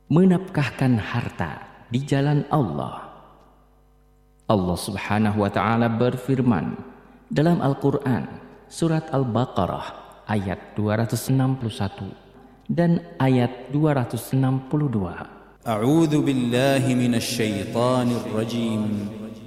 menafkahkan harta di jalan Allah. Allah Subhanahu wa taala berfirman dalam Al-Qur'an surat Al-Baqarah ayat 261 dan ayat 262. A'udzu billahi minasy syaithanir rajim.